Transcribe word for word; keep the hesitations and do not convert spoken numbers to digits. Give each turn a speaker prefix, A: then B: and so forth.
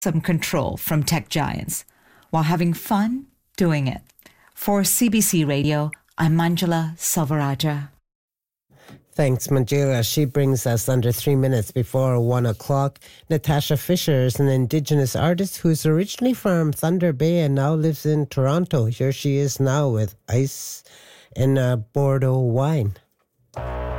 A: some control from tech giants while having fun doing it. For C B C Radio, I'm Manjula Salvaraja.
B: Thanks, Manjula. She brings us under three minutes before one o'clock. Natasha Fisher is an Indigenous artist who's originally from Thunder Bay and now lives in Toronto. Here she is now with Ice and uh, Bordeaux wine.